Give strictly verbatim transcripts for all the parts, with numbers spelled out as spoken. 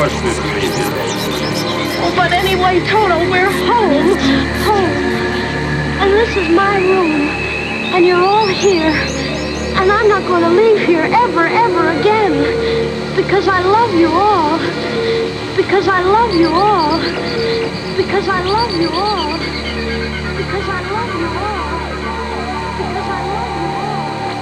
Watch this crazy thing. Oh, but anyway, Toto, we're home. Home. And this is my room. And you're all here. And I'm not going to leave here ever, ever again. Because I love you all. Because I love you all. Because I love you all. Because I love you all. Because I love you all.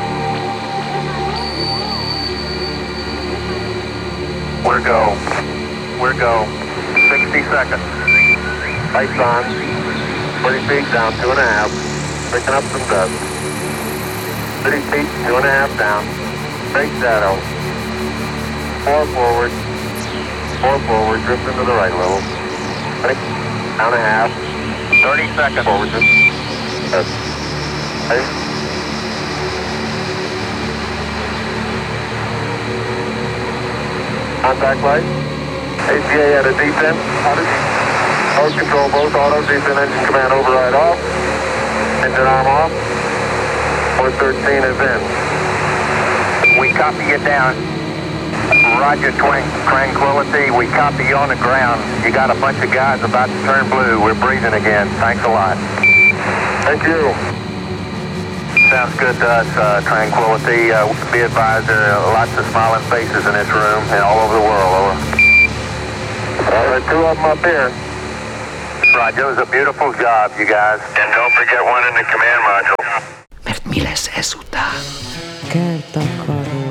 We're go. We're go. sixty seconds. Lights on. thirty feet down, two and a half. Picking up some dust. thirty feet, two and a half down. Straight shadow. Four forward. Four forward. Drift into the right a little. Ready? Down a half. thirty seconds. Forward. Just. Good. Ready? Contact light. A P A at a descent. Mode control, both auto, descent engine command override off. Engine arm off. four thirteen is in. We copy you down. Roger, Twin Tranquility. We copy you on the ground. You got a bunch of guys about to turn blue. We're breathing again. Thanks a lot. Thank you. Sounds good to us, uh, Tranquility. Uh, be advised, there are lots of smiling faces in this room and all over the world. Over. All right, two of them up here. Roger, it was a beautiful job, you guys. And don't forget one in the command module. Mert mi lesz ezután? Kell takaró.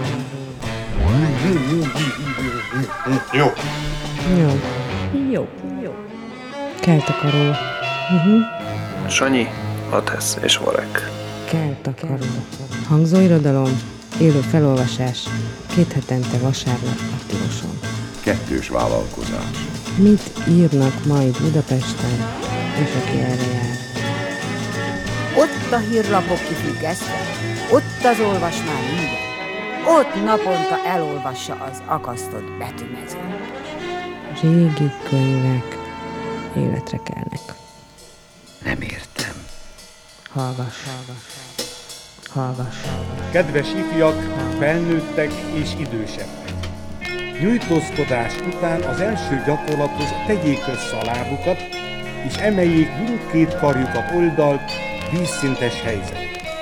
Jó. Jó. Jó. Jó. Kell takaró. Uh-huh. Sanyi, Atesz és Varek. Kell takaró. Hangzóirodalom, élő felolvasás, két hetente vasárnap a Tiloson. Kettős vállalkozás. Mit írnak majd Budapesten, és aki erre jár? Ott a hírlapok kifüggesztve, ott az olvasmány minden. Ott naponta elolvassa az akasztott betűmező. Régi könyvek életre kelnek. Nem értem. Hallgass, hallgass, hallgass, hallgass. Kedves ifjak, felnőttek és idősebbek! Nyújtózkodás után az első gyakorlathoz tegyék össze a lábukat, és emeljék mindkét karjukat oldalt, vízszintes helyzet.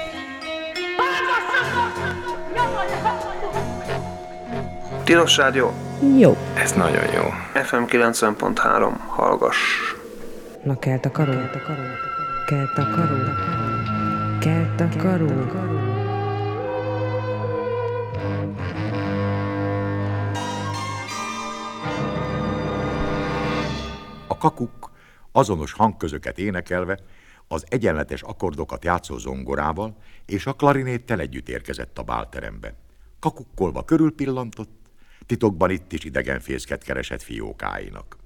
Tilos Rádió? Jó. Ez nagyon jó. ef em kilencven pont három, hallgass. Na kell takaró, kell takaró, kell takaró. A kakuk azonos hangközöket énekelve, az egyenletes akkordokat játszó zongorával és a klarinéttel együtt érkezett a bálterembe. Kakukkolva körülpillantott, titokban itt is idegen fészket keresett fiókáinak.